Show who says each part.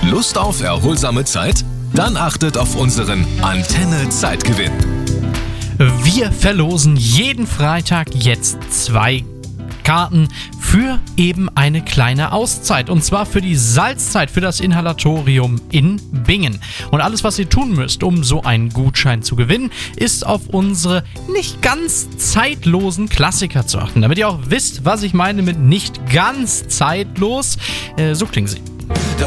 Speaker 1: Lust auf erholsame Zeit? Dann achtet auf unseren Antenne-Zeitgewinn.
Speaker 2: Wir verlosen jeden Freitag jetzt 2 Karten für eben eine kleine Auszeit. Und zwar für die Salzzeit, für das Inhalatorium in Bingen. Und alles, was ihr tun müsst, um so einen Gutschein zu gewinnen, ist auf unsere nicht ganz zeitlosen Klassiker zu achten. Damit ihr auch wisst, was ich meine mit nicht ganz zeitlos, so klingen sie.